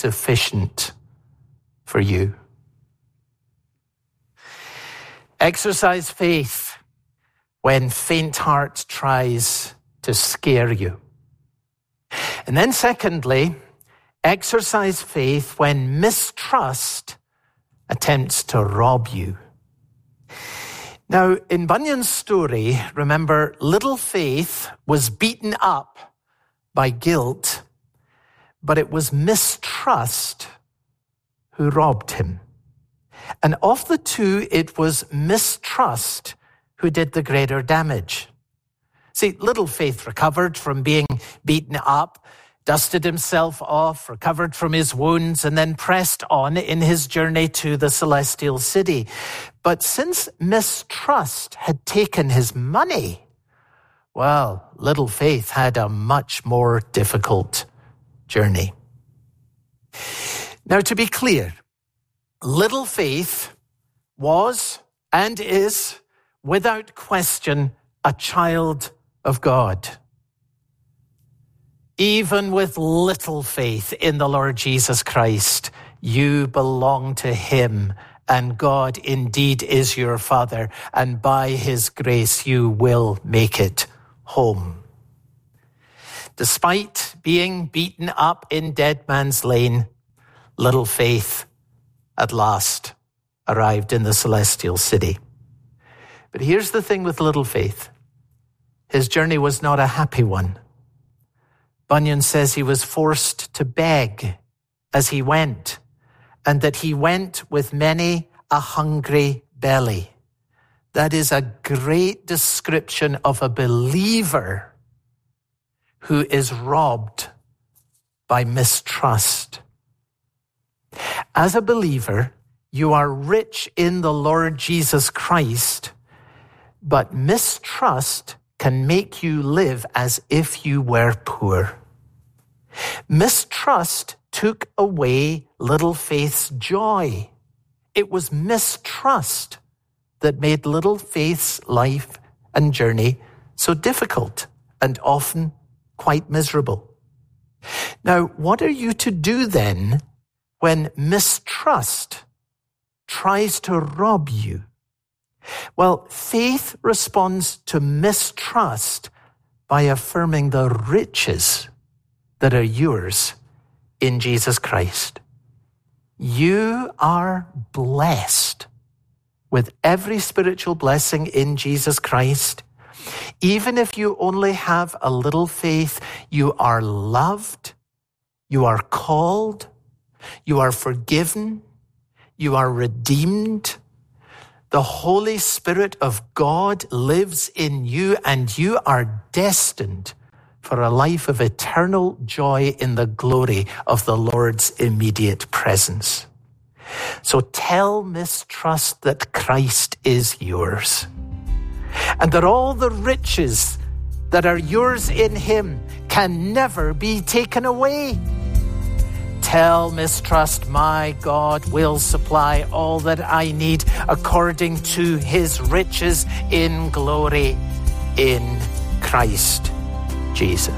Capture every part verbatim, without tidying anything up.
sufficient for you. Exercise faith when faint heart tries to scare you. And then secondly, exercise faith when mistrust attempts to rob you. Now, in Bunyan's story, remember, little Faith was beaten up by guilt, but it was mistrust who robbed him. And of the two, it was mistrust who did the greater damage. See, little Faith recovered from being beaten up, dusted himself off, recovered from his wounds, and then pressed on in his journey to the celestial city. But since mistrust had taken his money, well, little Faith had a much more difficult journey. Now, to be clear, little Faith was and is, without question, a child of God. Even with little faith in the Lord Jesus Christ, you belong to him, and God indeed is your Father, and by his grace you will make it home. Despite being beaten up in Dead Man's Lane, little Faith at last arrived in the celestial city. But here's the thing with little Faith. His journey was not a happy one. Bunyan says he was forced to beg as he went, and that he went with many a hungry belly. That is a great description of a believer who is robbed by mistrust. As a believer, you are rich in the Lord Jesus Christ, but mistrust can make you live as if you were poor. Mistrust took away little Faith's joy. It was mistrust that made little Faith's life and journey so difficult and often quite miserable. Now, what are you to do then when mistrust tries to rob you? Well, faith responds to mistrust by affirming the riches that are yours in Jesus Christ. You are blessed with every spiritual blessing in Jesus Christ. Even if you only have a little faith, you are loved, you are called, you are forgiven, you are redeemed. The Holy Spirit of God lives in you, and you are destined for a life of eternal joy in the glory of the Lord's immediate presence. So tell mistrust that Christ is yours, and that all the riches that are yours in him can never be taken away. Tell mistrust, my God will supply all that I need according to his riches in glory in Christ Jesus.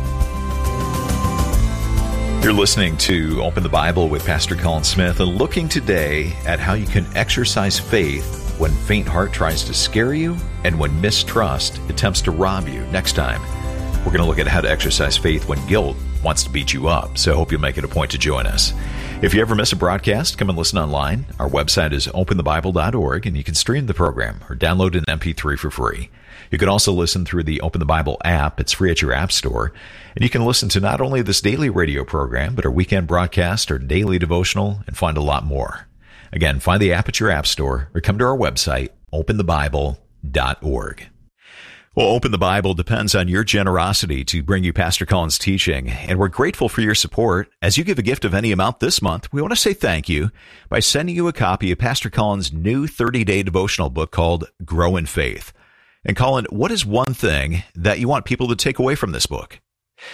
You're listening to Open the Bible with Pastor Colin Smith, and looking today at how you can exercise faith when faint heart tries to scare you and when mistrust attempts to rob you. Next time, we're going to look at how to exercise faith when guilt wants to beat you up. So I hope you'll make it a point to join us. If you ever miss a broadcast, come and listen online. Our website is open the bible dot org, and you can stream the program or download an M P three for free. You can also listen through the Open the Bible app. It's free at your app store. And you can listen to not only this daily radio program, but our weekend broadcast, our daily devotional, and find a lot more. Again, find the app at your app store or come to our website, open the bible dot org. Well, Open the Bible depends on your generosity to bring you Pastor Colin's teaching, and we're grateful for your support. As you give a gift of any amount this month, we want to say thank you by sending you a copy of Pastor Colin's new thirty-day devotional book called Grow in Faith. And Colin, what is one thing that you want people to take away from this book?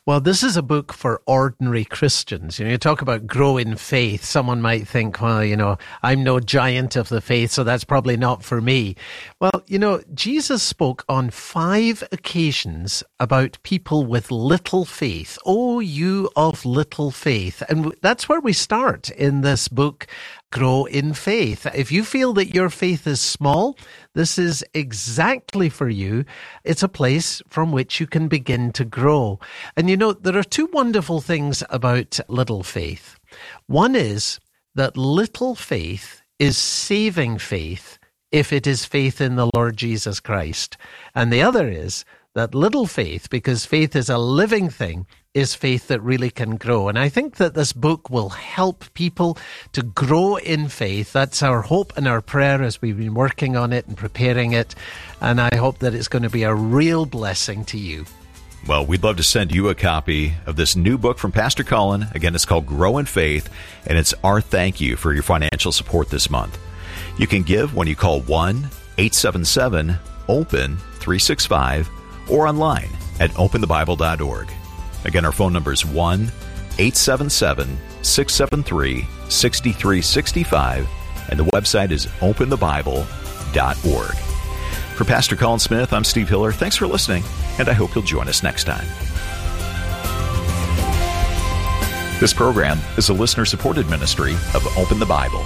Well, this is a book for ordinary Christians. You know, you talk about grow in faith. Someone might think, well, you know, I'm no giant of the faith, so that's probably not for me. Well, you know, Jesus spoke on five occasions about people with little faith. Oh, you of little faith. And that's where we start in this book, Grow in Faith. If you feel that your faith is small, this is exactly for you. It's a place from which you can begin to grow. And you know, there are two wonderful things about little faith. One is that little faith is saving faith if it is faith in the Lord Jesus Christ. And the other is that little faith, because faith is a living thing, is faith that really can grow. And I think that this book will help people to grow in faith. That's our hope and our prayer as we've been working on it and preparing it. And I hope that it's going to be a real blessing to you. Well, we'd love to send you a copy of this new book from Pastor Colin. Again, it's called Grow in Faith, and it's our thank you for your financial support this month. You can give when you call one eight seven seven open three six five or online at open the bible dot org. Again, our phone number is one eight seven seven six seven three six three six five, and the website is open the bible dot org. For Pastor Colin Smith, I'm Steve Hiller. Thanks for listening, and I hope you'll join us next time. This program is a listener-supported ministry of Open the Bible.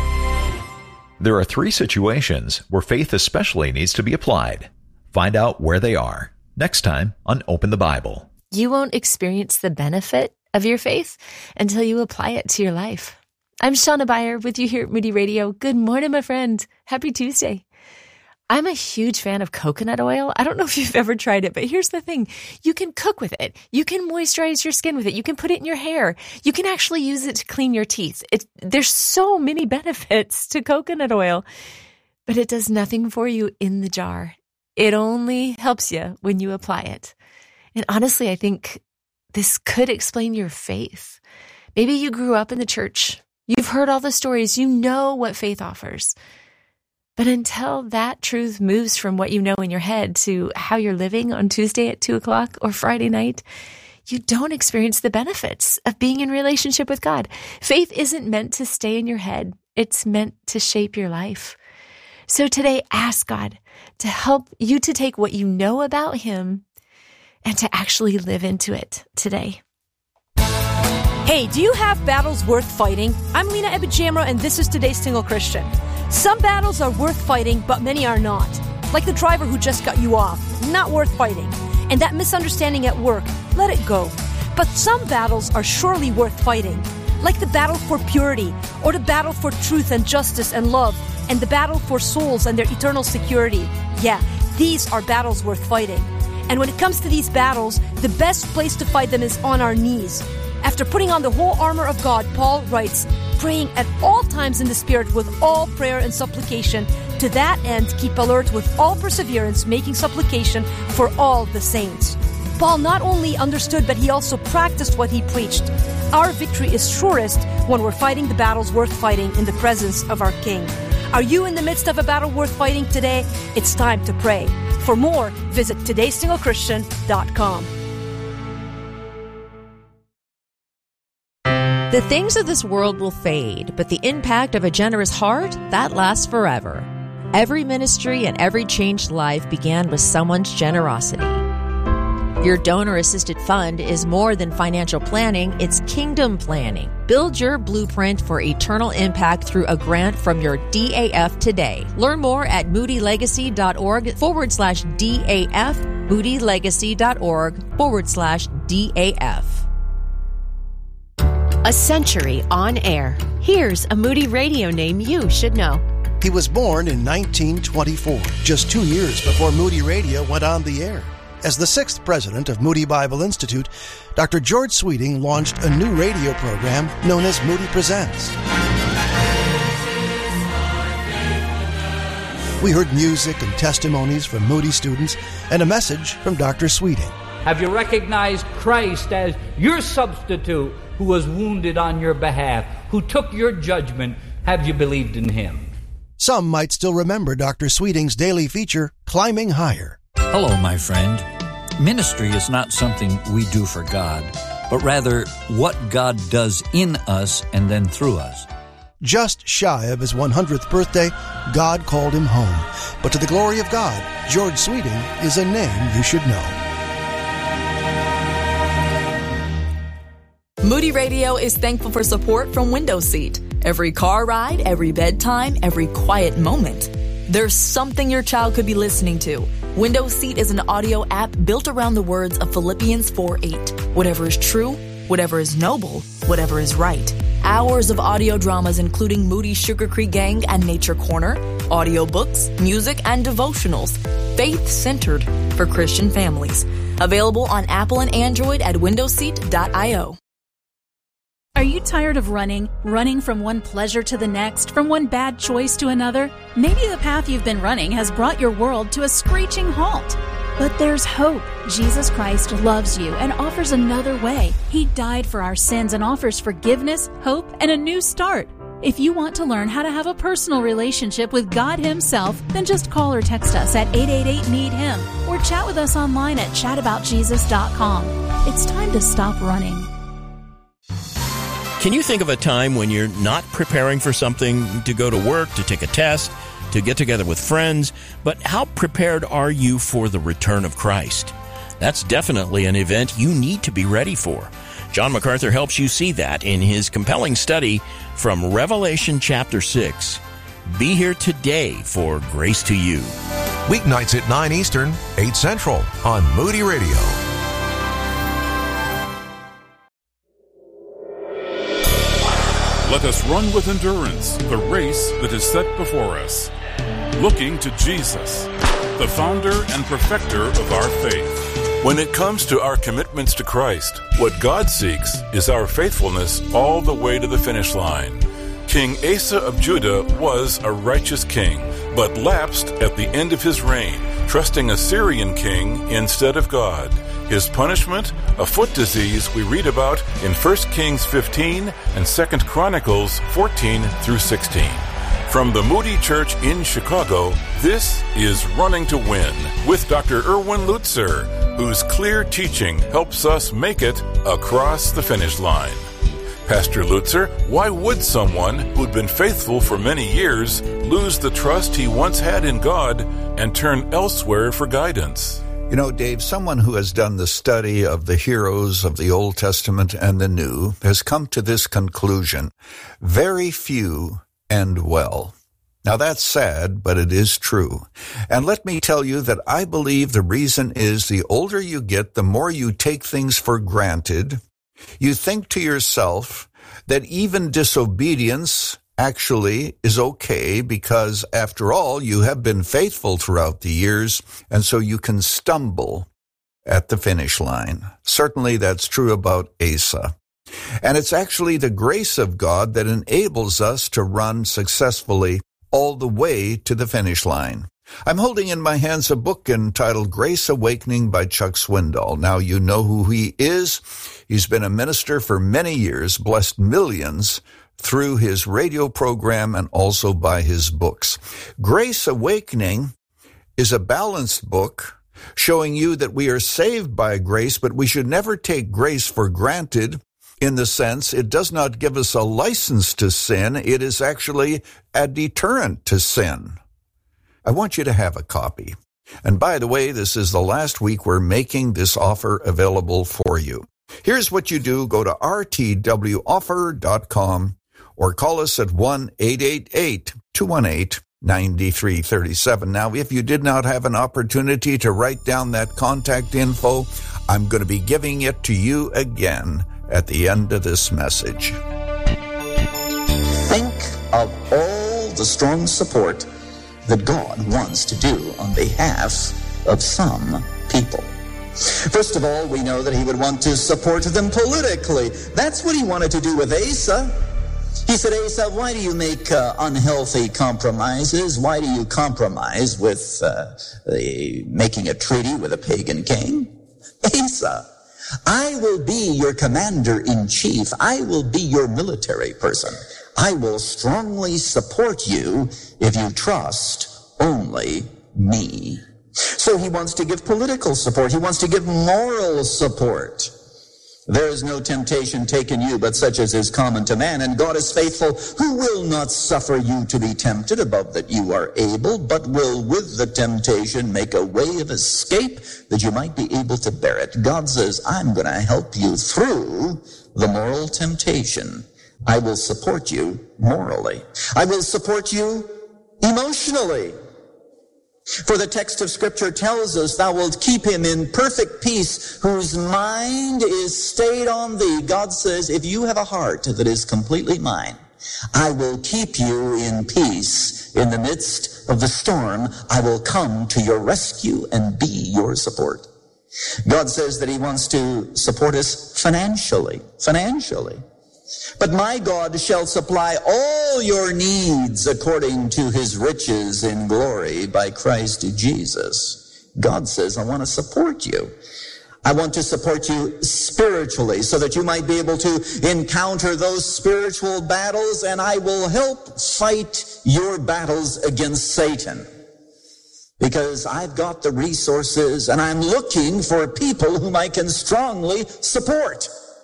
There are three situations where faith especially needs to be applied. Find out where they are next time on Open the Bible. You won't experience the benefit of your faith until you apply it to your life. I'm Shauna Beyer with you here at Moody Radio. Good morning, my friend. Happy Tuesday. I'm a huge fan of coconut oil. I don't know if you've ever tried it, but here's the thing. You can cook with it. You can moisturize your skin with it. You can put it in your hair. You can actually use it to clean your teeth. It, there's so many benefits to coconut oil, but it does nothing for you in the jar. It only helps you when you apply it. And honestly, I think this could explain your faith. Maybe you grew up in the church. You've heard all the stories. You know what faith offers. But until that truth moves from what you know in your head to how you're living on Tuesday at two o'clock or Friday night, you don't experience the benefits of being in relationship with God. Faith isn't meant to stay in your head. It's meant to shape your life. So today, ask God to help you to take what you know about Him and to actually live into it today. Hey, do you have battles worth fighting? I'm Lena Ebijamra, and this is Today's Single Christian. Some battles are worth fighting, but many are not. Like the driver who just cut you off, not worth fighting. And that misunderstanding at work, let it go. But some battles are surely worth fighting. Like the battle for purity, or the battle for truth and justice and love, and the battle for souls and their eternal security. Yeah, these are battles worth fighting. And when it comes to these battles, the best place to fight them is on our knees. After putting on the whole armor of God, Paul writes, praying at all times in the Spirit with all prayer and supplication. To that end, keep alert with all perseverance, making supplication for all the saints. Paul not only understood, but he also practiced what he preached. Our victory is surest when we're fighting the battles worth fighting in the presence of our King. Are you in the midst of a battle worth fighting today? It's time to pray. For more, visit todays single christian dot com. The things of this world will fade, but the impact of a generous heart, that lasts forever. Every ministry and every changed life began with someone's generosity. Your donor-assisted fund is more than financial planning, it's kingdom planning. Build your blueprint for eternal impact through a grant from your D A F today. Learn more at moodylegacy.org forward slash DAF, moodylegacy.org forward slash DAF. A century on air. Here's a Moody Radio name you should know. He was born in nineteen twenty-four, just two years before Moody Radio went on the air. As the sixth president of Moody Bible Institute, Doctor George Sweeting launched a new radio program known as Moody Presents. We heard music and testimonies from Moody students and a message from Doctor Sweeting. Have you recognized Christ as your substitute who was wounded on your behalf, who took your judgment? Have you believed in Him? Some might still remember Doctor Sweeting's daily feature, Climbing Higher. Hello, my friend. Ministry is not something we do for God, but rather what God does in us and then through us. Just shy of his one hundredth birthday, God called him home. But to the glory of God, George Sweeting is a name you should know. Moody Radio is thankful for support from Window Seat. Every car ride, every bedtime, every quiet moment. There's something your child could be listening to. Window Seat is an audio app built around the words of Philippians four eight. Whatever is true, whatever is noble, whatever is right. Hours of audio dramas including Moody's Sugar Creek Gang and Nature Corner, audiobooks, music, and devotionals. Faith-centered for Christian families. Available on Apple and Android at window seat dot io. Are you tired of running, running from one pleasure to the next, from one bad choice to another? Maybe the path you've been running has brought your world to a screeching halt. But there's hope. Jesus Christ loves you and offers another way. He died for our sins and offers forgiveness, hope, and a new start. If you want to learn how to have a personal relationship with God Himself, then just call or text us at eight eight eight, need him or chat with us online at chat about jesus dot com. It's time to stop running. Can you think of a time when you're not preparing for something, to go to work, to take a test, to get together with friends, but how prepared are you for the return of Christ? That's definitely an event you need to be ready for. John MacArthur helps you see that in his compelling study from Revelation chapter six. Be here today for Grace to You. Weeknights at nine Eastern, eight Central on Moody Radio. Let us run with endurance the race that is set before us, looking to Jesus, the founder and perfecter of our faith. When it comes to our commitments to Christ, what God seeks is our faithfulness all the way to the finish line. King Asa of Judah was a righteous king, but lapsed at the end of his reign, trusting a Syrian king instead of God. His punishment, a foot disease we read about in First Kings fifteen and Second Chronicles fourteen through sixteen. From the Moody Church in Chicago, this is Running to Win with Doctor Erwin Lutzer, whose clear teaching helps us make it across the finish line. Pastor Lutzer, why would someone who'd been faithful for many years lose the trust he once had in God and turn elsewhere for guidance? You know, Dave, someone who has done the study of the heroes of the Old Testament and the New has come to this conclusion: very few end well. Now, that's sad, but it is true. And let me tell you that I believe the reason is the older you get, the more you take things for granted. You think to yourself that even disobedience actually is okay because, after all, you have been faithful throughout the years, and so you can stumble at the finish line. Certainly that's true about Asa. And it's actually the grace of God that enables us to run successfully all the way to the finish line. I'm holding in my hands a book entitled Grace Awakening by Chuck Swindoll. Now, you know who he is. He's been a minister for many years, blessed millions through his radio program and also by his books. Grace Awakening is a balanced book showing you that we are saved by grace, but we should never take grace for granted, in the sense it does not give us a license to sin. It is actually a deterrent to sin. I want you to have a copy. And by the way, this is the last week we're making this offer available for you. Here's what you do. Go to r t w offer dot com or call us at one eight eight eight, two one eight, nine three three seven. Now, if you did not have an opportunity to write down that contact info, I'm going to be giving it to you again at the end of this message. Think of all the strong support that God wants to do on behalf of some people. First of all, we know that he would want to support them politically. That's what he wanted to do with Asa. He said, Asa, why do you make uh, unhealthy compromises? Why do you compromise with uh, the, making a treaty with a pagan king? Asa, I will be your commander-in-chief. I will be your military person. I will strongly support you if you trust only me. So he wants to give political support. He wants to give moral support. There is no temptation taken you but such as is common to man, and God is faithful, who will not suffer you to be tempted above that you are able, but will with the temptation make a way of escape that you might be able to bear it. God says, I'm going to help you through the moral temptation. I will support you morally. I will support you emotionally. For the text of Scripture tells us, thou wilt keep him in perfect peace whose mind is stayed on thee. God says, if you have a heart that is completely mine, I will keep you in peace in the midst of the storm. I will come to your rescue and be your support. God says that he wants to support us financially, financially. But my God shall supply all your needs according to his riches in glory by Christ Jesus. God says, I want to support you. I want to support you spiritually so that you might be able to encounter those spiritual battles, and I will help fight your battles against Satan. Because I've got the resources and I'm looking for people whom I can strongly support.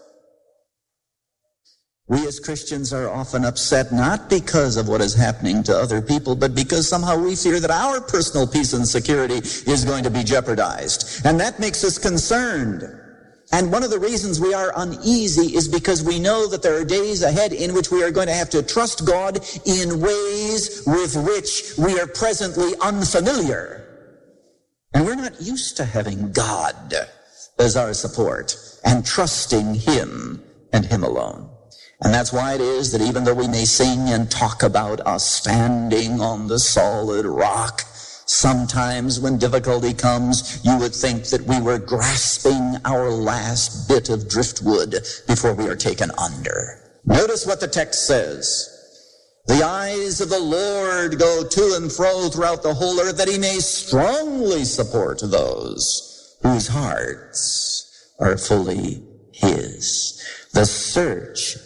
We as Christians are often upset not because of what is happening to other people, but because somehow we fear that our personal peace and security is going to be jeopardized. And that makes us concerned. And one of the reasons we are uneasy is because we know that there are days ahead in which we are going to have to trust God in ways with which we are presently unfamiliar. And we're not used to having God as our support and trusting him and him alone. And that's why it is that even though we may sing and talk about us standing on the solid rock, sometimes when difficulty comes, you would think that we were grasping our last bit of driftwood before we are taken under. Notice what the text says. The eyes of the Lord go to and fro throughout the whole earth, that he may strongly support those whose hearts are fully his. The search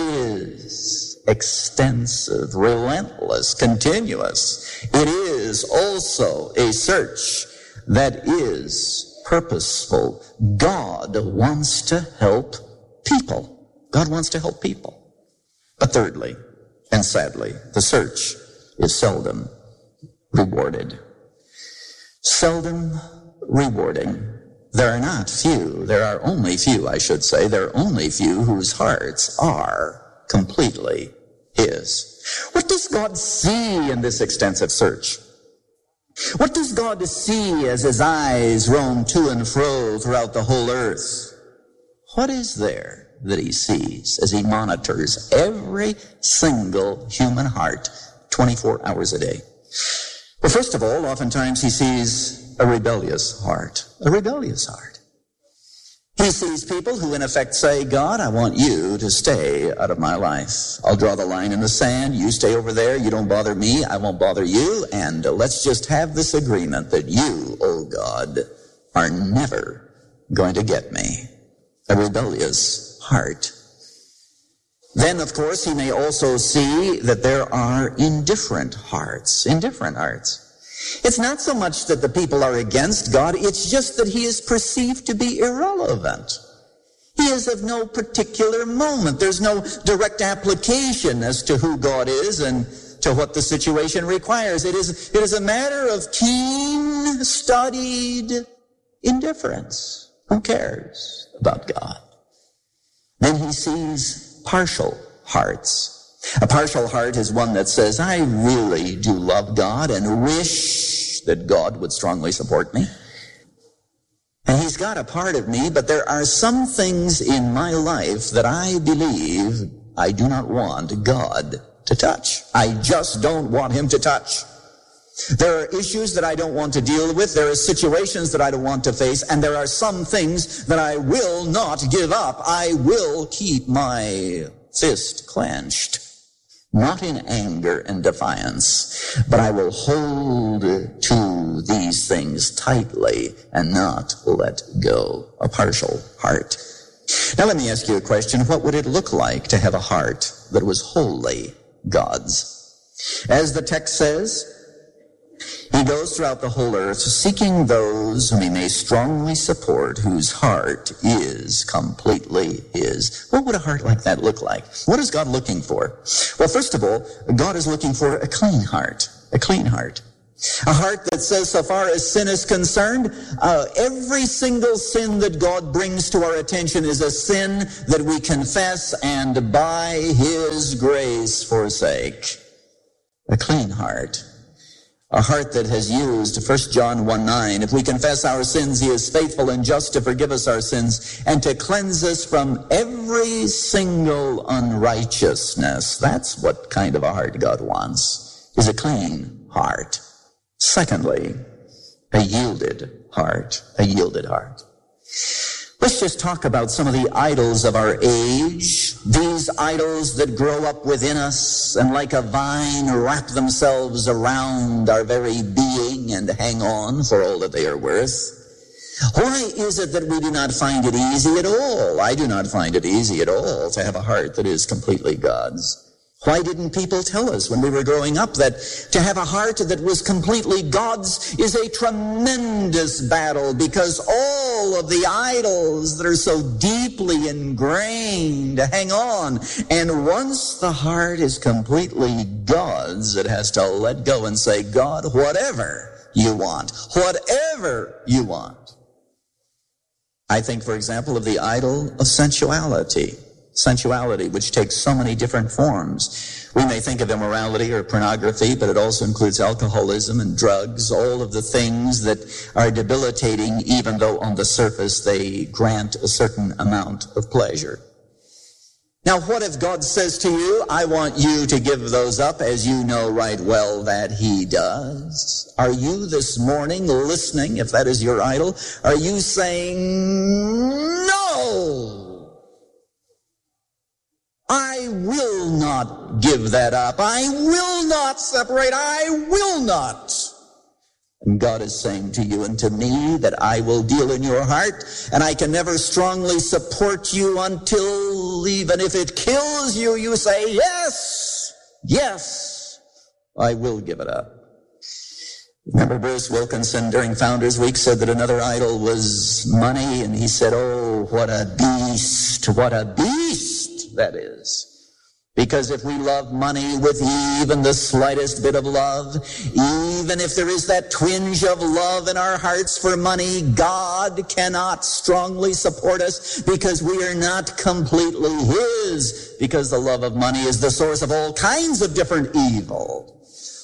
is extensive, relentless, continuous. It is also a search that is purposeful. God wants to help people. God wants to help people. But thirdly, and sadly, the search is seldom rewarded. Seldom rewarding. There are not few, there are only few, I should say, there are only few whose hearts are completely his. What does God see in this extensive search? What does God see as his eyes roam to and fro throughout the whole earth? What is there that he sees as he monitors every single human heart twenty-four hours a day? Well, first of all, oftentimes he sees a rebellious heart. A rebellious heart. He sees people who in effect say, God, I want you to stay out of my life. I'll draw the line in the sand. You stay over there. You don't bother me. I won't bother you. And uh, let's just have this agreement that you, oh God, are never going to get me. A rebellious heart. Then, of course, he may also see that there are indifferent hearts. Indifferent hearts. It's not so much that the people are against God, it's just that he is perceived to be irrelevant. He is of no particular moment. There's no direct application as to who God is and to what the situation requires. It is, it is a matter of keen, studied indifference. Who cares about God? Then he sees partial hearts. A partial heart is one that says, I really do love God and wish that God would strongly support me. And he's got a part of me, but there are some things in my life that I believe I do not want God to touch. I just don't want him to touch. There are issues that I don't want to deal with. There are situations that I don't want to face. And there are some things that I will not give up. I will keep my fist clenched. Not in anger and defiance, but I will hold to these things tightly and not let go. A partial heart. Now let me ask you a question. What would it look like to have a heart that was wholly God's? As the text says, He goes throughout the whole earth seeking those whom he may strongly support, whose heart is completely his. What would a heart like that look like? What is God looking for? Well, first of all, God is looking for a clean heart. A clean heart. A heart that says, so far as sin is concerned, uh, every single sin that God brings to our attention is a sin that we confess and by his grace forsake. A clean heart. A heart that has used First John one nine. If we confess our sins, he is faithful and just to forgive us our sins and to cleanse us from every single unrighteousness. That's what kind of a heart God wants, is a clean heart. Secondly, a yielded heart. A yielded heart. Let's just talk about some of the idols of our age. These idols that grow up within us and like a vine wrap themselves around our very being and hang on for all that they are worth. Why is it that we do not find it easy at all? I do not find it easy at all to have a heart that is completely God's. Why didn't people tell us when we were growing up that to have a heart that was completely God's is a tremendous battle, because all of the idols that are so deeply ingrained hang on. And once the heart is completely God's, it has to let go and say, God, whatever you want, whatever you want. I think, for example, of the idol of sensuality. Sensuality, which takes so many different forms. We may think of immorality or pornography, but it also includes alcoholism and drugs, all of the things that are debilitating, even though on the surface they grant a certain amount of pleasure. Now, what if God says to you, I want you to give those up, as you know right well that he does? Are you this morning listening, if that is your idol, are you saying, no? I will not give that up. I will not separate. I will not. And God is saying to you and to me that I will deal in your heart, and I can never strongly support you until, even if it kills you, you say, yes, yes, I will give it up. Remember Bruce Wilkinson during Founders Week said that another idol was money, and he said, oh, what a beast, what a beast that is. Because if we love money with even the slightest bit of love, even if there is that twinge of love in our hearts for money, God cannot strongly support us, because we are not completely his, because the love of money is the source of all kinds of different evil.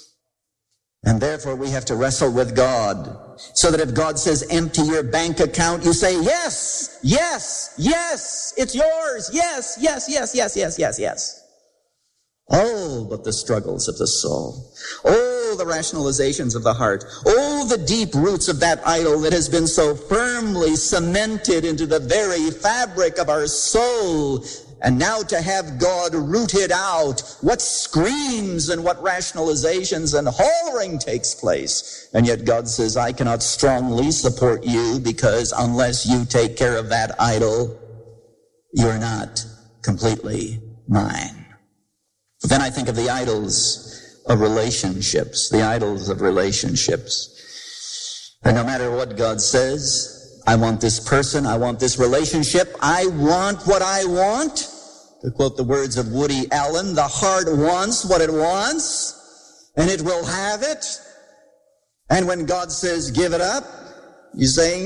And therefore we have to wrestle with God, so that if God says empty your bank account, you say yes, yes, yes, it's yours, yes, yes, yes, yes, yes, yes, yes. Oh, but the struggles of the soul. Oh, the rationalizations of the heart. Oh, the deep roots of that idol that has been so firmly cemented into the very fabric of our soul. And now to have God root it out, what screams and what rationalizations and hollering takes place. And yet God says, I cannot strongly support you, because unless you take care of that idol, you're not completely mine. Then I think of the idols of relationships, the idols of relationships. And no matter what God says, I want this person, I want this relationship, I want what I want. To quote the words of Woody Allen, the heart wants what it wants, and it will have it. And when God says, give it up, you say,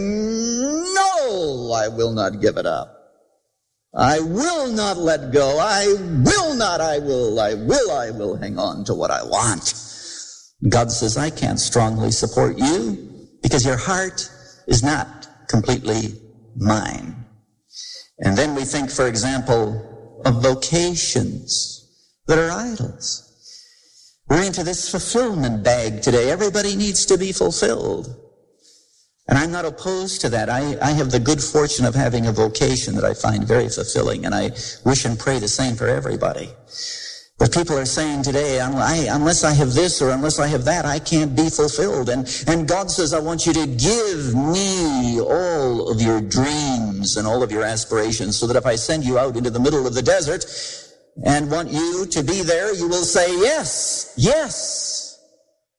no, I will not give it up. I will not let go. I will not, I will, I will, I will hang on to what I want. God says, I can't strongly support you, because your heart is not completely mine. And then we think, for example, of vocations that are idols. We're into this fulfillment bag today. Everybody needs to be fulfilled. And I'm not opposed to that. I, I have the good fortune of having a vocation that I find very fulfilling, and I wish and pray the same for everybody. But people are saying today, unless I have this or unless I have that, I can't be fulfilled. And, and God says, I want you to give me all of your dreams and all of your aspirations, so that if I send you out into the middle of the desert and want you to be there, you will say, yes, yes.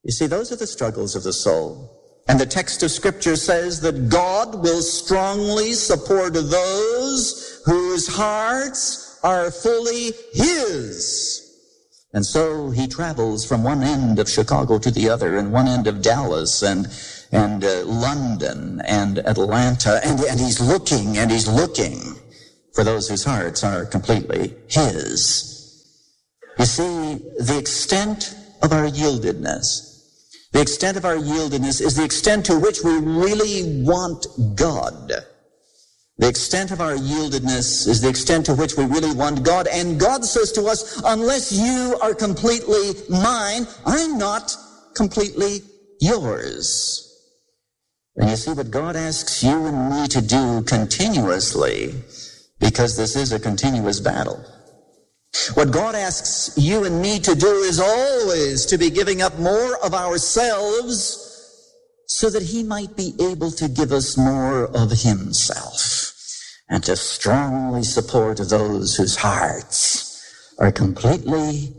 You see, those are the struggles of the soul. And the text of Scripture says that God will strongly support those whose hearts are fully His. And so he travels from one end of Chicago to the other, and one end of Dallas, and and uh, London, and Atlanta, and, and he's looking, and he's looking for those whose hearts are completely His. You see, the extent of our yieldedness, the extent of our yieldedness is the extent to which we really want God. The extent of our yieldedness is the extent to which we really want God. And God says to us, unless you are completely mine, I'm not completely yours. And you see what God asks you and me to do continuously, because this is a continuous battle. What God asks you and me to do is always to be giving up more of ourselves so that He might be able to give us more of Himself, and to strongly support those whose hearts are completely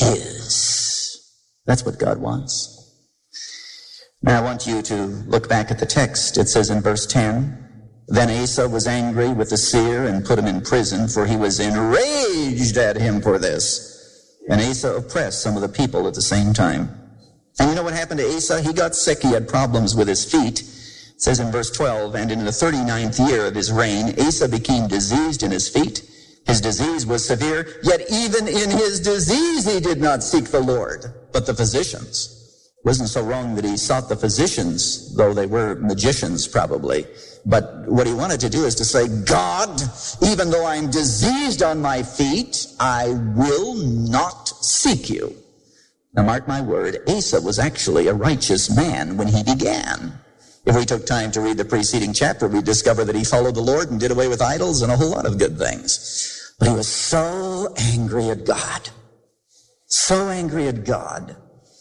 His. That's what God wants. Now I want you to look back at the text. It says in verse ten, then Asa was angry with the seer and put him in prison, for he was enraged at him for this. And Asa oppressed some of the people at the same time. And you know what happened to Asa? He got sick. He had problems with his feet. It says in verse twelve, and in the thirty-ninth year of his reign, Asa became diseased in his feet. His disease was severe, yet even in his disease he did not seek the Lord, but the physicians. It wasn't so wrong that he sought the physicians, though they were magicians probably. But what he wanted to do is to say, God, even though I'm diseased on my feet, I will not seek you. Now mark my word, Asa was actually a righteous man when he began. If we took time to read the preceding chapter, we'd discover that he followed the Lord and did away with idols and a whole lot of good things. But he was so angry at God, so angry at God,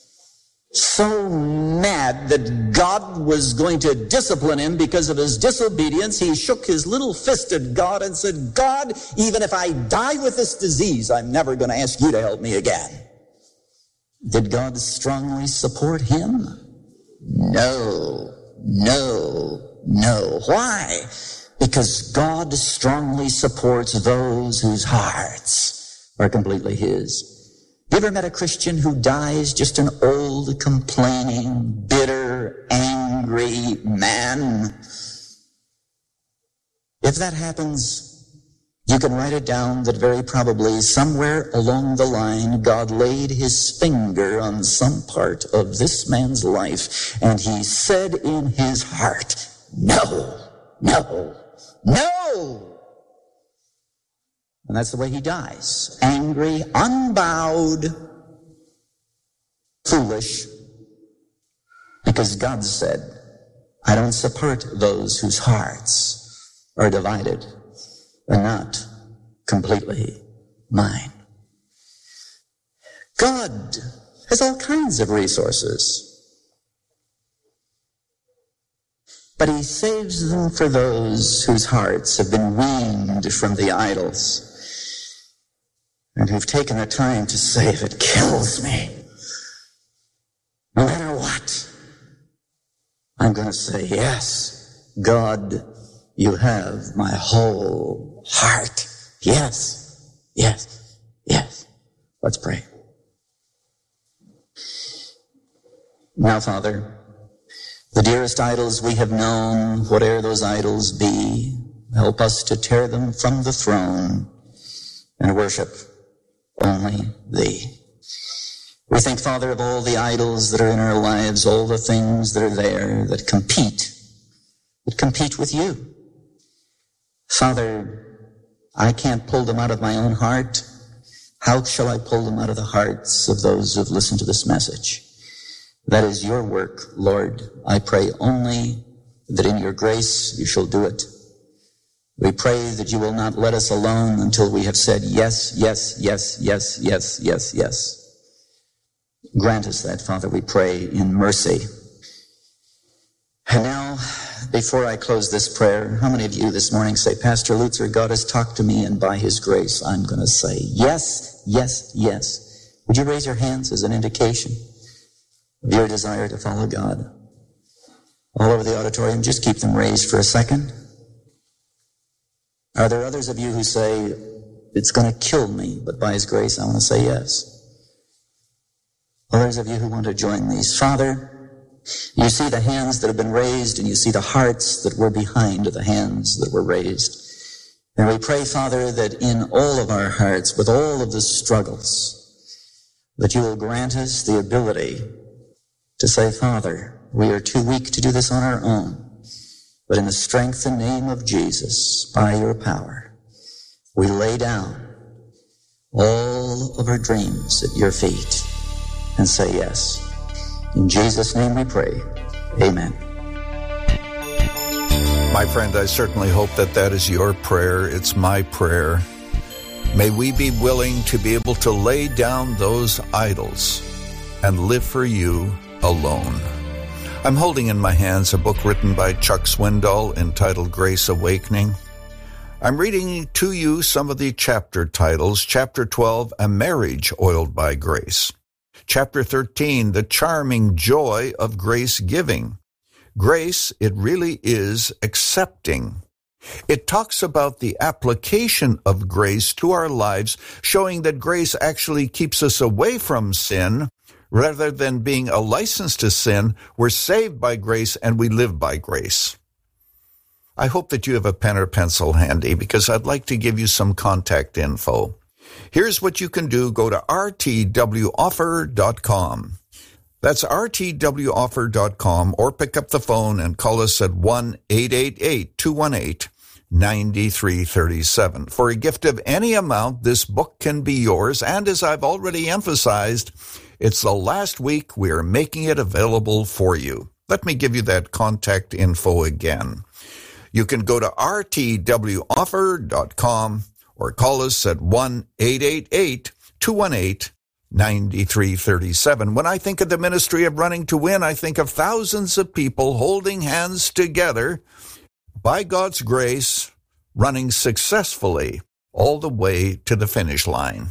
so mad that God was going to discipline him because of his disobedience. He shook his little fist at God and said, God, even if I die with this disease, I'm never going to ask you to help me again. Did God strongly support him? No, no, no. Why? Because God strongly supports those whose hearts are completely His. You ever met a Christian who dies just an old, complaining, bitter, angry man? If that happens, you can write it down that very probably somewhere along the line, God laid His finger on some part of this man's life, and He said in his heart, no, no, no. And that's the way he dies. Angry, unbowed, foolish, because God said, I don't support those whose hearts are divided and not completely mine. God has all kinds of resources, but He saves them for those whose hearts have been weaned from the idols and who've taken the time to say, if it kills me, no matter what, I'm going to say, yes, God, you have my whole heart. Yes, yes, yes. Let's pray. Now, Father, the dearest idols we have known, whatever those idols be, help us to tear them from the throne and worship only Thee. We think, Father, of all the idols that are in our lives, all the things that are there that compete, that compete with You. Father, I can't pull them out of my own heart. How shall I pull them out of the hearts of those who have listened to this message? That is Your work, Lord. I pray only that in Your grace You shall do it. We pray that You will not let us alone until we have said yes, yes, yes, yes, yes, yes, yes. Grant us that, Father, we pray in mercy. And now, before I close this prayer, how many of you this morning say, Pastor Lutzer, God has talked to me, and by His grace I'm going to say yes, yes, yes. Would you raise your hands as an indication? of your desire to follow God? All over the auditorium, just keep them raised for a second. Are there others of you who say, it's going to kill me, but by His grace I want to say yes? Others of you who want to join these. Father, you see the hands that have been raised, and you see the hearts that were behind the hands that were raised. And we pray, Father, that in all of our hearts, with all of the struggles, that you will grant us the ability to say, Father, we are too weak to do this on our own, but in the strength and name of Jesus, by your power, we lay down all of our dreams at your feet and say yes. In Jesus' name we pray. Amen. My friend, I certainly hope that that is your prayer. It's my prayer. May we be willing to be able to lay down those idols and live for you alone. I'm holding in my hands a book written by Chuck Swindoll entitled Grace Awakening. I'm reading to you some of the chapter titles. Chapter twelve, A Marriage Oiled by Grace. Chapter thirteen, The Charming Joy of Grace Giving. Grace, it really is accepting. It talks about the application of grace to our lives, showing that grace actually keeps us away from sin. Rather than being a license to sin, we're saved by grace and we live by grace. I hope that you have a pen or pencil handy because I'd like to give you some contact info. Here's what you can do. Go to r t w offer dot com. That's r t w offer dot com, or pick up the phone and call us at one eight eight eight, two one eight, nine three three seven. For a gift of any amount, this book can be yours, and as I've already emphasized, it's the last week we are making it available for you. Let me give you that contact info again. You can go to r t w offer dot com or call us at one eight eight eight, two one eight, nine three three seven. When I think of the ministry of Running to Win, I think of thousands of people holding hands together by God's grace, running successfully all the way to the finish line.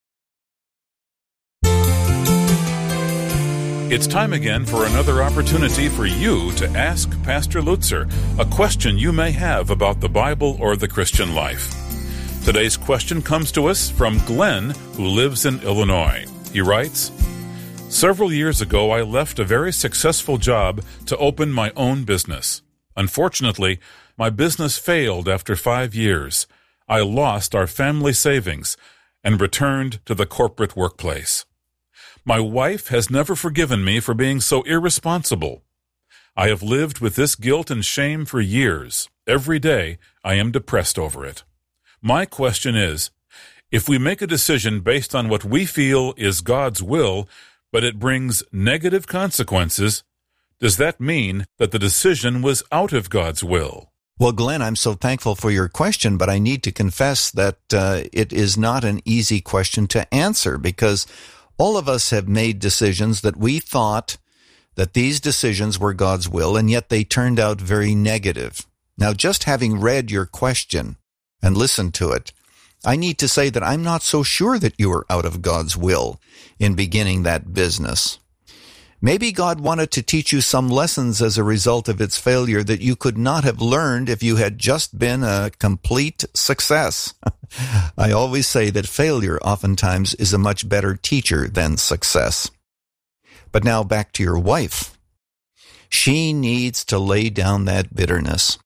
It's time again for another opportunity for you to ask Pastor Lutzer a question you may have about the Bible or the Christian life. Today's question comes to us from Glenn, who lives in Illinois. He writes, Several years ago, I left a very successful job to open my own business. Unfortunately, my business failed after five years. I lost our family savings and returned to the corporate workplace. My wife has never forgiven me for being so irresponsible. I have lived with this guilt and shame for years. Every day, I am depressed over it. My question is, if we make a decision based on what we feel is God's will, but it brings negative consequences, does that mean that the decision was out of God's will? Well, Glenn, I'm so thankful for your question, but I need to confess that uh, it is not an easy question to answer because all of us have made decisions that we thought that these decisions were God's will, and yet they turned out very negative. Now, just having read your question and listened to it, I need to say that I'm not so sure that you were out of God's will in beginning that business. Maybe God wanted to teach you some lessons as a result of its failure that you could not have learned if you had just been a complete success. I always say that failure oftentimes is a much better teacher than success. But now back to your wife. She needs to lay down that bitterness.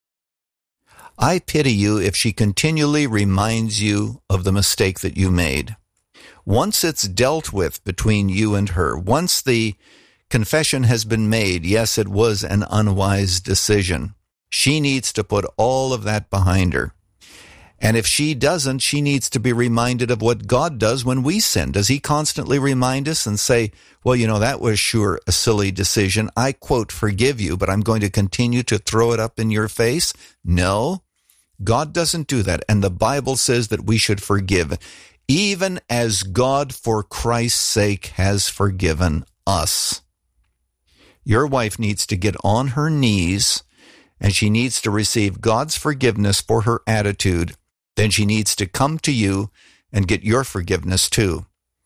I pity you if she continually reminds you of the mistake that you made. Once it's dealt with between you and her, once the confession has been made, yes, it was an unwise decision, she needs to put all of that behind her. And if she doesn't, she needs to be reminded of what God does when we sin. Does he constantly remind us and say, well, you know, that was sure a silly decision. I, quote, forgive you, but I'm going to continue to throw it up in your face? No, God doesn't do that. And the Bible says that we should forgive, even as God, for Christ's sake, has forgiven us. Your wife needs to get on her knees, and she needs to receive God's forgiveness for her attitude. Then she needs to come to you and get your forgiveness too.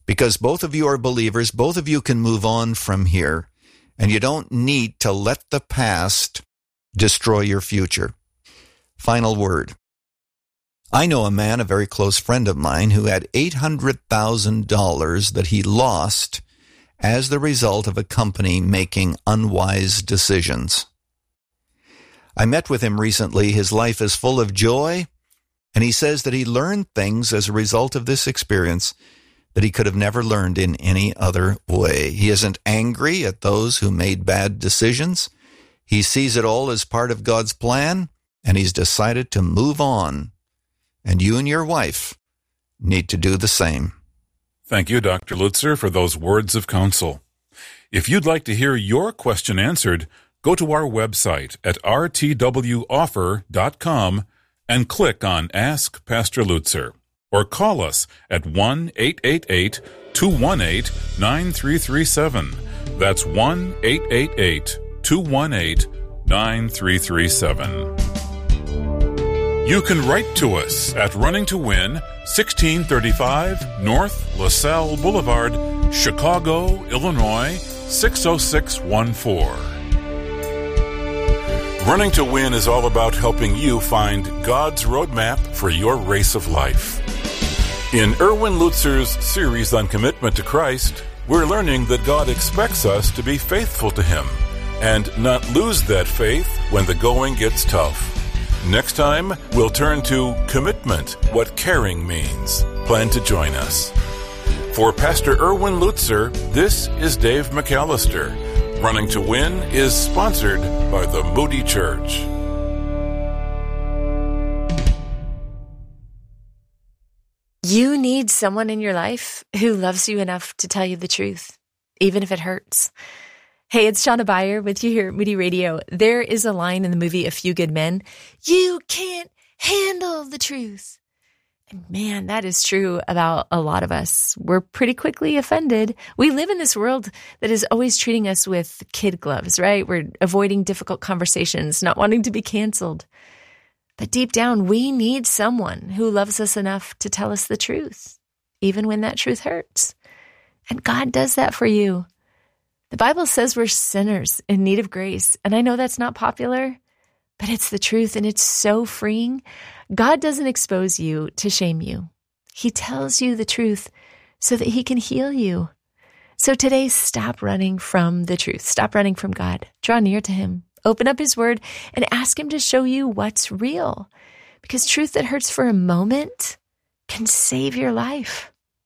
because both of you are believers. Both of you can move on from here, and you don't need to let the past destroy your future. Final word. I know a man, a very close friend of mine, who had eight hundred thousand dollars that he lost as the result of a company making unwise decisions. I met with him recently. His life is full of joy, and he says that he learned things as a result of this experience that he could have never learned in any other way. He isn't angry at those who made bad decisions. He sees it all as part of God's plan, and he's decided to move on. And you and your wife need to do the same. Thank you, Doctor Lutzer, for those words of counsel. If you'd like to hear your question answered, go to our website at r t w offer dot com and click on Ask Pastor Lutzer, or call us at one eight eight eight, two one eight, nine three three seven. That's one eight eight eight, two one eight, nine three three seven. You can write to us at Running to Win, sixteen thirty-five North LaSalle Boulevard, Chicago, Illinois, six oh six one four. Running to Win is all about helping you find God's roadmap for your race of life. In Erwin Lutzer's series on commitment to Christ, we're learning that God expects us to be faithful to Him and not lose that faith when the going gets tough. Next time, we'll turn to commitment, what caring means. Plan to join us. For Pastor Erwin Lutzer, this is Dave McAllister. Running to Win is sponsored by the Moody Church. You need someone in your life who loves you enough to tell you the truth, even if it hurts. Hey, it's Shauna Beyer with you here at Moody Radio. There is a line in the movie A Few Good Men. You can't handle the truth. And man, that is true about a lot of us. We're pretty quickly offended. We live in this world that is always treating us with kid gloves, right? We're avoiding difficult conversations, not wanting to be canceled. But deep down, we need someone who loves us enough to tell us the truth, even when that truth hurts. And God does that for you. The Bible says we're sinners in need of grace. And I know that's not popular, but it's the truth, and it's so freeing. God doesn't expose you to shame you. He tells you the truth so that He can heal you. So today, stop running from the truth. Stop running from God. Draw near to Him. Open up His Word and ask Him to show you what's real. Because truth that hurts for a moment can save your life.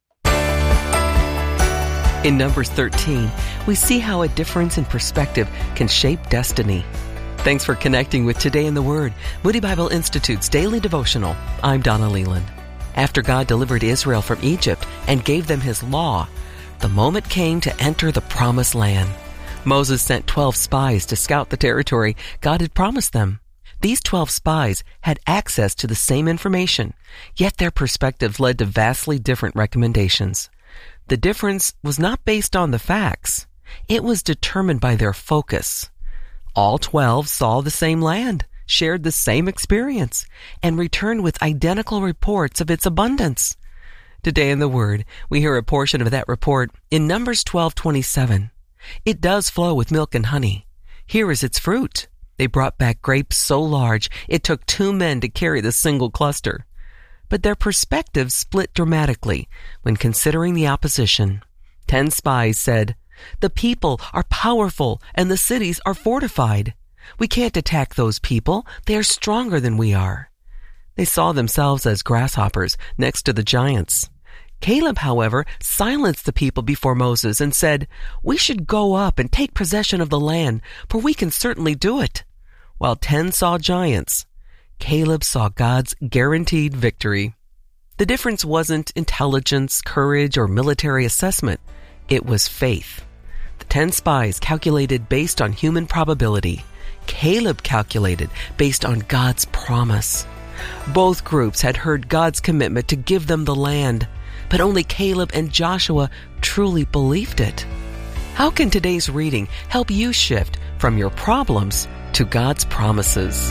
In Numbers thirteen, we see how a difference in perspective can shape destiny. Thanks for connecting with Today in the Word, Moody Bible Institute's daily devotional. I'm Donna Leland. After God delivered Israel from Egypt and gave them His law, the moment came to enter the Promised Land. Moses sent twelve spies to scout the territory God had promised them. These twelve spies had access to the same information, yet their perspectives led to vastly different recommendations. The difference was not based on the facts. It was determined by their focus. All twelve saw the same land, shared the same experience, and returned with identical reports of its abundance. Today in the Word, we hear a portion of that report in Numbers twelve twenty-seven. It does flow with milk and honey. Here is its fruit. They brought back grapes so large it took two men to carry the single cluster. But their perspectives split dramatically when considering the opposition. Ten spies said, "The people are powerful and the cities are fortified. We can't attack those people. They are stronger than we are." They saw themselves as grasshoppers next to the giants. Caleb, however, silenced the people before Moses and said, "We should go up and take possession of the land, for we can certainly do it." While ten saw giants, Caleb saw God's guaranteed victory. The difference wasn't intelligence, courage, or military assessment. It was faith. The ten spies calculated based on human probability. Caleb calculated based on God's promise. Both groups had heard God's commitment to give them the land, but only Caleb and Joshua truly believed it. How can today's reading help you shift from your problems to God's promises?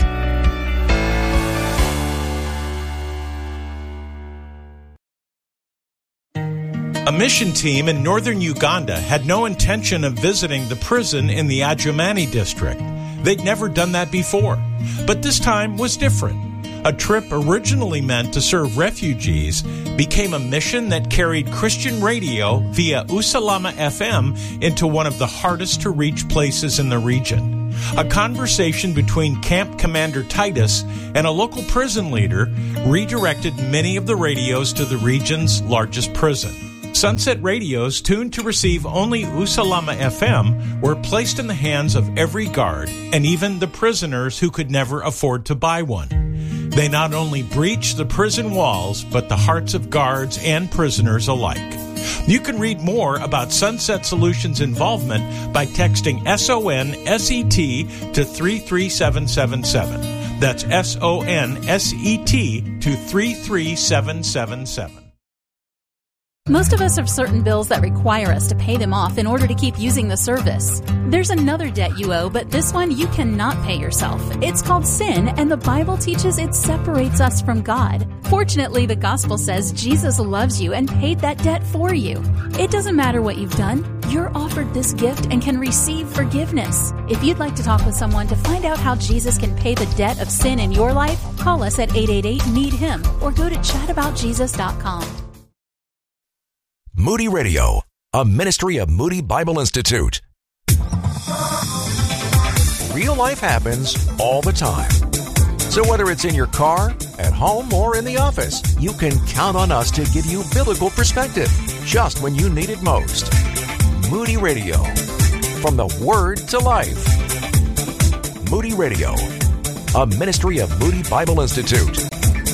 A mission team in northern Uganda had no intention of visiting the prison in the Adjumani district. They'd never done that before. But this time was different. A trip originally meant to serve refugees became a mission that carried Christian radio via Usalama F M into one of the hardest to reach places in the region. A conversation between Camp Commander Titus and a local prison leader redirected many of the radios to the region's largest prison. Sunset radios tuned to receive only Usalama F M were placed in the hands of every guard and even the prisoners who could never afford to buy one. They not only breached the prison walls, but the hearts of guards and prisoners alike. You can read more about Sunset Solutions' involvement by texting S O N S E T to three three seven seven seven. That's S O N S E T to three three seven seven seven. Most of us have certain bills that require us to pay them off in order to keep using the service. There's another debt you owe, but this one you cannot pay yourself. It's called sin, and the Bible teaches it separates us from God. Fortunately, the gospel says Jesus loves you and paid that debt for you. It doesn't matter what you've done. You're offered this gift and can receive forgiveness. If you'd like to talk with someone to find out how Jesus can pay the debt of sin in your life, call us at eight eight eight, need him or go to chat about jesus dot com. Moody Radio, a ministry of Moody Bible Institute. Real life happens all the time. So whether it's in your car, at home, or in the office, you can count on us to give you biblical perspective just when you need it most. Moody Radio, from the Word to Life. Moody Radio, a ministry of Moody Bible Institute.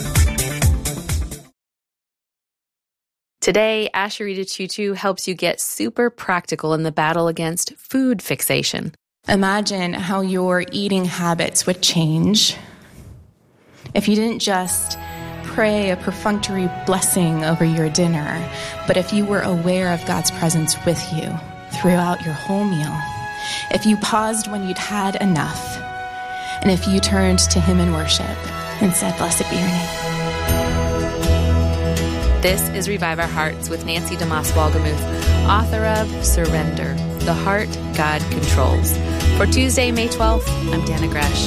Today, Asheritah Ciuciu helps you get super practical in the battle against food fixation. Imagine how your eating habits would change if you didn't just pray a perfunctory blessing over your dinner, but if you were aware of God's presence with you throughout your whole meal. If you paused when you'd had enough, and if you turned to Him in worship and said, "Blessed be your name." This is Revive Our Hearts with Nancy DeMoss Walgemuth, author of Surrender, The Heart God Controls. For Tuesday, May twelfth, I'm Dana Gresh.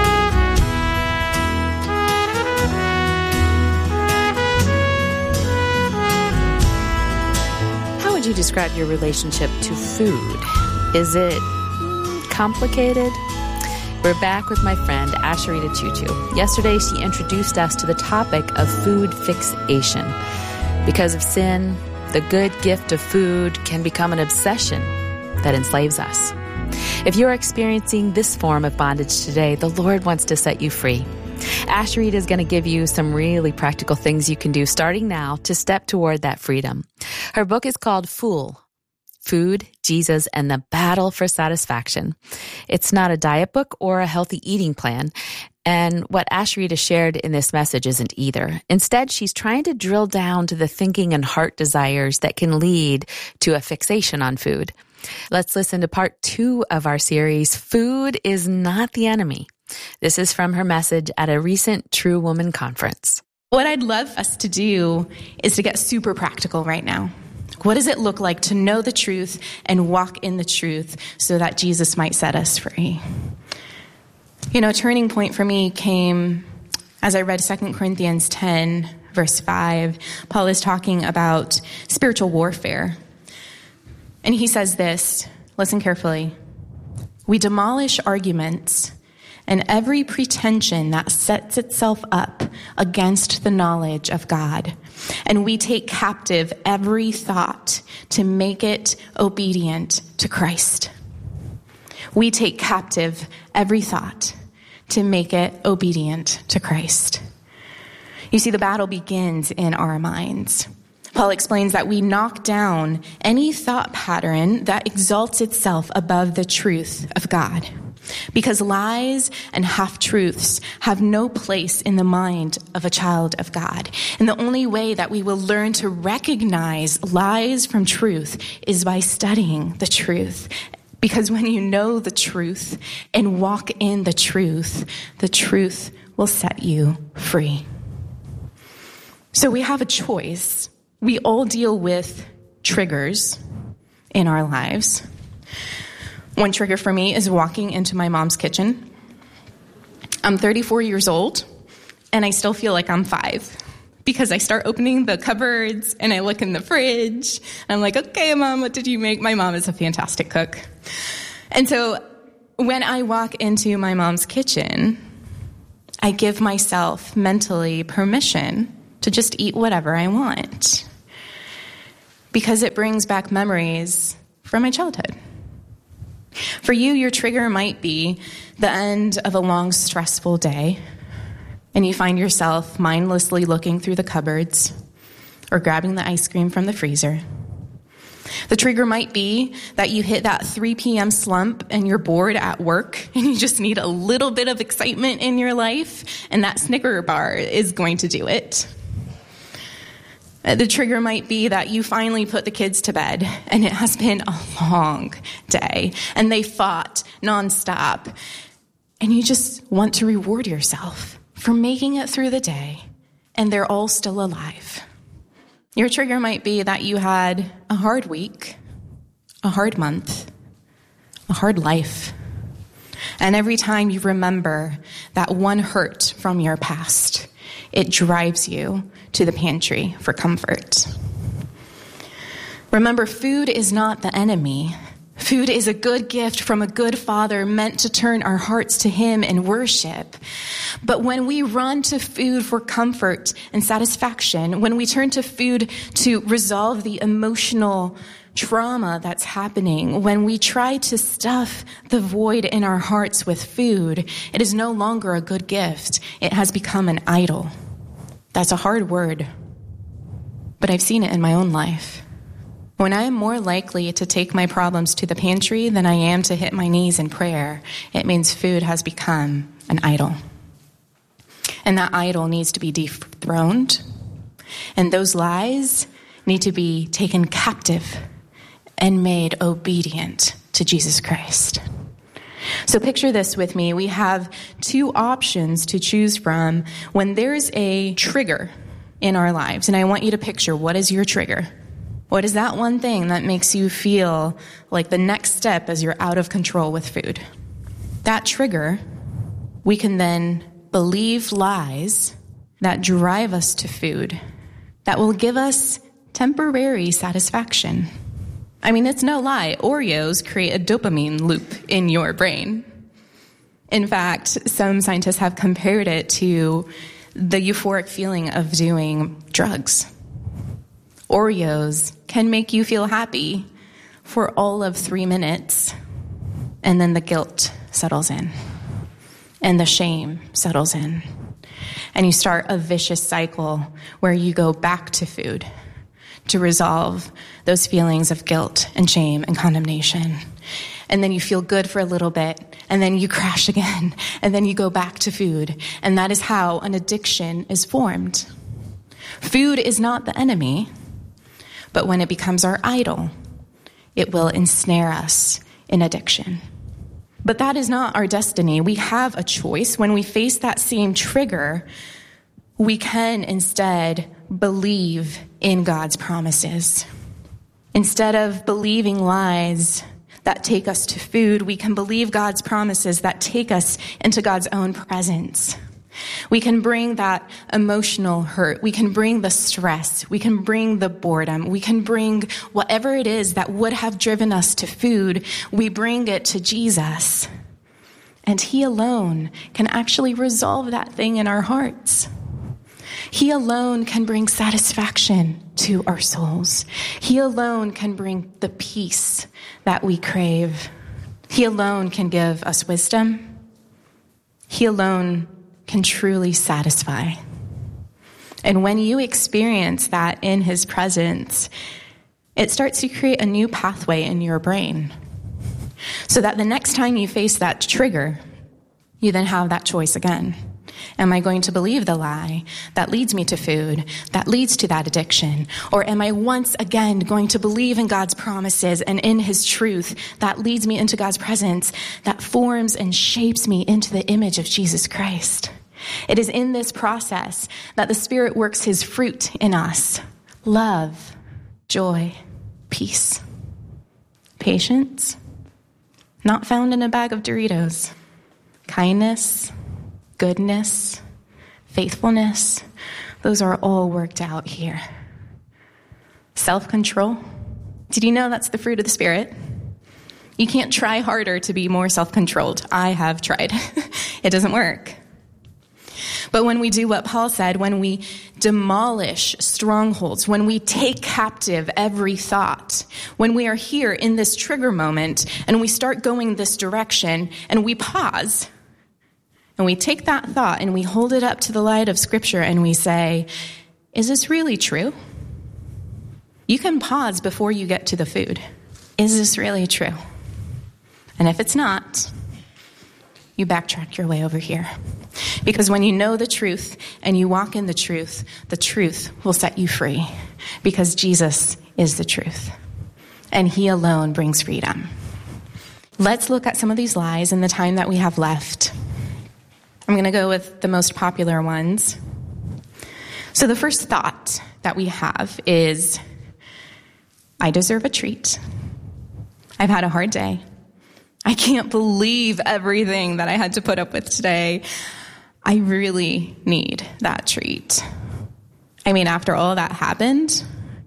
How would you describe your relationship to food? Is it complicated? We're back with my friend Asheritah Ciuciu. Yesterday, she introduced us to the topic of food fixation. Because of sin, the good gift of food can become an obsession that enslaves us. If you're experiencing this form of bondage today, the Lord wants to set you free. Asheritah is going to give you some really practical things you can do starting now to step toward that freedom. Her book is called Fool: Food, Jesus, and the Battle for Satisfaction. It's not a diet book or a healthy eating plan. And what Asheritah shared in this message isn't either. Instead, she's trying to drill down to the thinking and heart desires that can lead to a fixation on food. Let's listen to part two of our series, Food is Not the Enemy. This is from her message at a recent True Woman conference. What I'd love us to do is to get super practical right now. What does it look like to know the truth and walk in the truth so that Jesus might set us free? You know, a turning point for me came as I read Second Corinthians ten, verse five. Paul is talking about spiritual warfare. And he says this, listen carefully. We demolish arguments and every pretension that sets itself up against the knowledge of God. And we take captive every thought to make it obedient to Christ. We take captive every thought to make it obedient to Christ. You see, the battle begins in our minds. Paul explains that we knock down any thought pattern that exalts itself above the truth of God. Because lies and half-truths have no place in the mind of a child of God. And the only way that we will learn to recognize lies from truth is by studying the truth. Because when you know the truth and walk in the truth, the truth will set you free. So we have a choice. We all deal with triggers in our lives. One trigger for me is walking into my mom's kitchen. I'm thirty-four years old, and I still feel like I'm five because I start opening the cupboards and I look in the fridge. And I'm like, okay, Mom, what did you make? My mom is a fantastic cook. And so when I walk into my mom's kitchen, I give myself mentally permission to just eat whatever I want because it brings back memories from my childhood. For you, your trigger might be the end of a long, stressful day, and you find yourself mindlessly looking through the cupboards or grabbing the ice cream from the freezer. The trigger might be that you hit that three p.m. slump and you're bored at work and you just need a little bit of excitement in your life, and that Snicker bar is going to do it. The trigger might be that you finally put the kids to bed and it has been a long day and they fought nonstop, and you just want to reward yourself for making it through the day and they're all still alive. Your trigger might be that you had a hard week, a hard month, a hard life. And every time you remember that one hurt from your past, it drives you to the pantry for comfort. Remember, food is not the enemy. Food is a good gift from a good Father meant to turn our hearts to Him in worship. But when we run to food for comfort and satisfaction, when we turn to food to resolve the emotional trauma that's happening, when we try to stuff the void in our hearts with food, it is no longer a good gift. It has become an idol. That's a hard word, but I've seen it in my own life. When I am more likely to take my problems to the pantry than I am to hit my knees in prayer, it means food has become an idol. And that idol needs to be dethroned. And those lies need to be taken captive and made obedient to Jesus Christ. So picture this with me. We have two options to choose from when there's a trigger in our lives. And I want you to picture, what is your trigger? What is that one thing that makes you feel like the next step as you're out of control with food? That trigger, we can then believe lies that drive us to food that will give us temporary satisfaction. I mean, it's no lie. Oreos create a dopamine loop in your brain. In fact, some scientists have compared it to the euphoric feeling of doing drugs. Oreos can make you feel happy for all of three minutes, and then the guilt settles in, and the shame settles in, and you start a vicious cycle where you go back to food to resolve those feelings of guilt and shame and condemnation. And then you feel good for a little bit, and then you crash again, and then you go back to food, and that is how an addiction is formed. Food is not the enemy, but when it becomes our idol, it will ensnare us in addiction. But that is not our destiny. We have a choice. When we face that same trigger, we can instead believe in God's promises. Instead of believing lies that take us to food, we can believe God's promises that take us into God's own presence. We can bring that emotional hurt. We can bring the stress. We can bring the boredom. We can bring whatever it is that would have driven us to food. We bring it to Jesus. And He alone can actually resolve that thing in our hearts. He alone can bring satisfaction to our souls. He alone can bring the peace that we crave. He alone can give us wisdom. He alone can truly satisfy. And when you experience that in His presence, it starts to create a new pathway in your brain so that the next time you face that trigger, you then have that choice again. Am I going to believe the lie that leads me to food, that leads to that addiction? Or am I once again going to believe in God's promises and in His truth that leads me into God's presence, that forms and shapes me into the image of Jesus Christ? It is in this process that the Spirit works His fruit in us: love, joy, peace, patience, not found in a bag of Doritos, kindness, goodness, faithfulness, those are all worked out here. Self-control. Did you know that's the fruit of the Spirit? You can't try harder to be more self-controlled. I have tried. It doesn't work. But when we do what Paul said, when we demolish strongholds, when we take captive every thought, when we are here in this trigger moment and we start going this direction and we pause and we take that thought and we hold it up to the light of Scripture and we say, is this really true? You can pause before you get to the food. Is this really true? And if it's not, you backtrack your way over here. Because when you know the truth and you walk in the truth, the truth will set you free. Because Jesus is the truth. And he alone brings freedom. Let's look at some of these lies in the time that we have left. I'm going to go with the most popular ones. So the first thought that we have is, I deserve a treat. I've had a hard day. I can't believe everything that I had to put up with today. I really need that treat. I mean, after all that happened,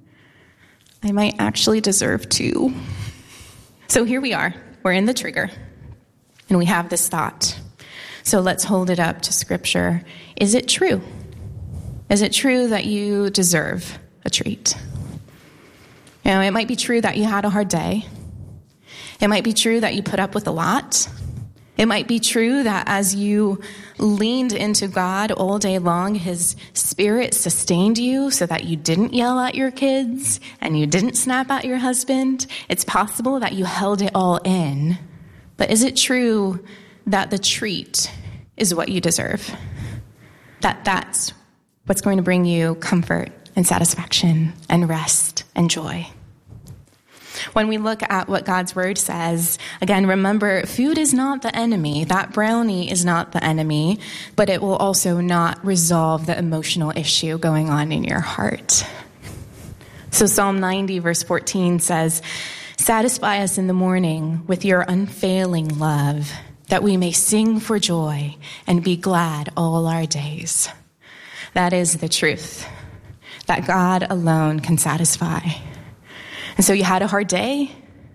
I might actually deserve two. So here we are. We're in the trigger, and we have this thought. So let's hold it up to Scripture. Is it true? Is it true that you deserve a treat? You know, it might be true that you had a hard day. It might be true that you put up with a lot. It might be true that as you leaned into God all day long, his Spirit sustained you so that you didn't yell at your kids and you didn't snap at your husband. It's possible that you held it all in. But is it true that the treat is what you deserve? That that's what's going to bring you comfort and satisfaction and rest and joy? When we look at what God's word says, again, remember, food is not the enemy. That brownie is not the enemy, but it will also not resolve the emotional issue going on in your heart. So Psalm ninety, verse fourteen says, satisfy us in the morning with your unfailing love, that we may sing for joy and be glad all our days. That is the truth, that God alone can satisfy. And so you had a hard day?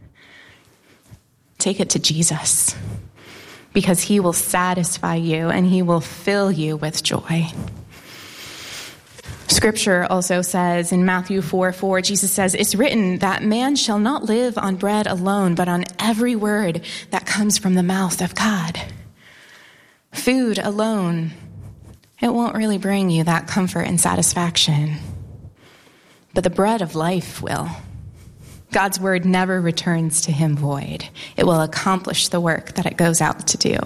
Take it to Jesus, because he will satisfy you and he will fill you with joy. Scripture also says in Matthew four four, Jesus says, it's written that man shall not live on bread alone, but on every word that comes from the mouth of God. Food alone, it won't really bring you that comfort and satisfaction, but the bread of life will. God's word never returns to him void. It will accomplish the work that it goes out to do.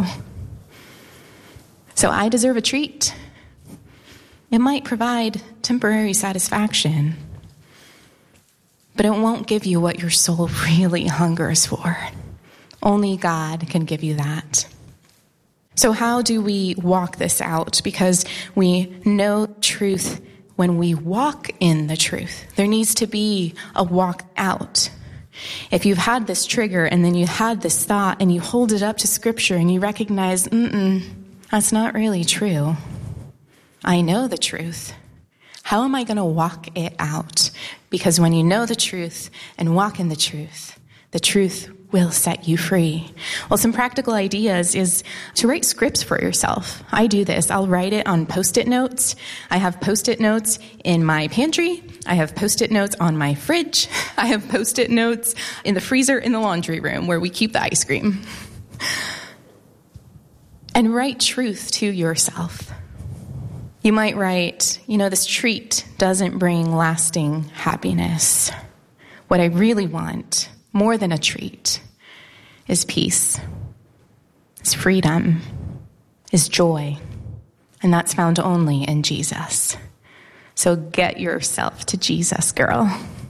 So I deserve a treat. It might provide temporary satisfaction, but it won't give you what your soul really hungers for. Only God can give you that. So how do we walk this out? Because we know truth. When we walk in the truth, there needs to be a walk out. If you've had this trigger and then you had this thought and you hold it up to Scripture and you recognize, mm-mm, that's not really true. I know the truth. How am I going to walk it out? Because when you know the truth and walk in the truth, the truth will set you free. Well, some practical ideas is to write scripts for yourself. I do this. I'll write it on Post-it notes. I have Post-it notes in my pantry. I have Post-it notes on my fridge. I have Post-it notes in the freezer in the laundry room where we keep the ice cream. And write truth to yourself. You might write, you know, this treat doesn't bring lasting happiness. What I really want, more than a treat, is peace, is freedom, is joy. And that's found only in Jesus. So get yourself to Jesus, girl.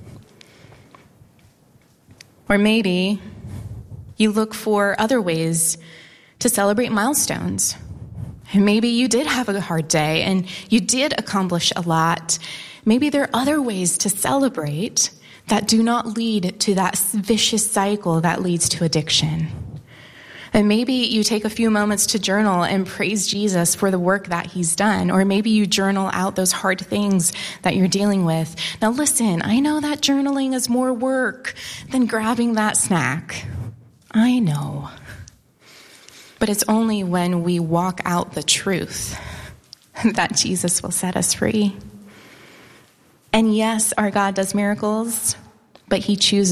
Or maybe you look for other ways to celebrate milestones. And maybe you did have a hard day and you did accomplish a lot. Maybe there are other ways to celebrate that do not lead to that vicious cycle that leads to addiction. And maybe you take a few moments to journal and praise Jesus for the work that he's done. Or maybe you journal out those hard things that you're dealing with. Now listen, I know that journaling is more work than grabbing that snack. I know. But it's only when we walk out the truth that Jesus will set us free. And yes, our God does miracles, but he chooses